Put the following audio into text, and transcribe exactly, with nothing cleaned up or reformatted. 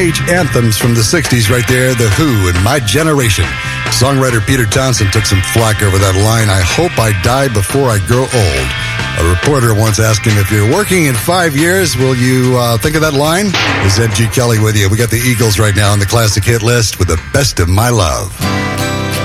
Age anthems from the sixties right there, The Who and My Generation. Songwriter Peter Townsend took some flack over that line, I hope I die before I grow old. A reporter once asked him, if you're working in five years, will you uh, think of that line? Is Ed G. Kelly with you. We got the Eagles right now on the classic hit list with The Best of My Love.